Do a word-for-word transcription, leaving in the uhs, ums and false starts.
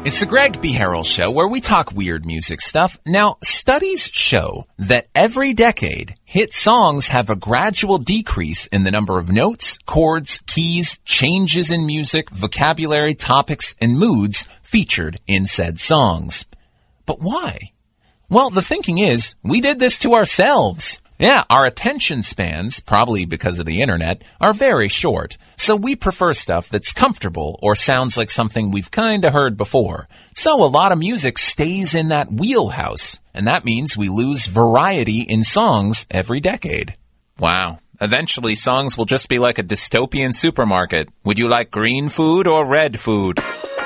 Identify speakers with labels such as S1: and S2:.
S1: It's the Greg B. Harrell Show, where we talk weird music stuff. Now, studies show that every decade, hit songs have a gradual decrease in the number of notes, chords, keys, changes in music, vocabulary, topics, and moods featured in said songs. But why? Well, the thinking is, we did this to ourselves. Yeah, our attention spans, probably because of the internet, are very short. So we prefer stuff that's comfortable or sounds like something we've kinda heard before. So a lot of music stays in that wheelhouse, and that means we lose variety in songs every decade. Wow. Eventually, songs will just be like a dystopian supermarket. Would you like green food or red food?